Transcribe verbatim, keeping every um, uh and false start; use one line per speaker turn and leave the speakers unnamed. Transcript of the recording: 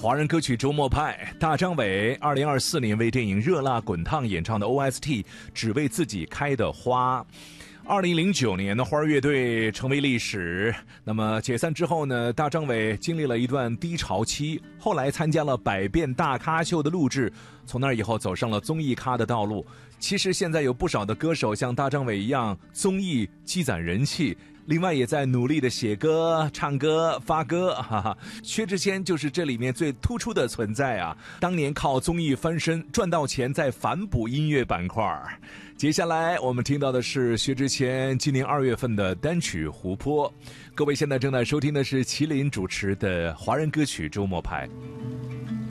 华人歌曲周末派，大张伟二零二四年为电影《热辣滚烫》演唱的 O S T《只为自己开的花》。二零零九年的花儿乐队成为历史。那么解散之后呢，大张伟经历了一段低潮期，后来参加了《百变大咖秀》的录制，从那以后走上了综艺咖的道路。其实现在有不少的歌手像大张伟一样，综艺积攒人气，另外也在努力的写歌、唱歌、发歌，哈哈。薛之谦就是这里面最突出的存在啊！当年靠综艺翻身，赚到钱再反哺音乐板块。接下来我们听到的是薛之谦今年二月份的单曲《湖泊》。各位现在正在收听的是麒麟主持的华人歌曲周末派。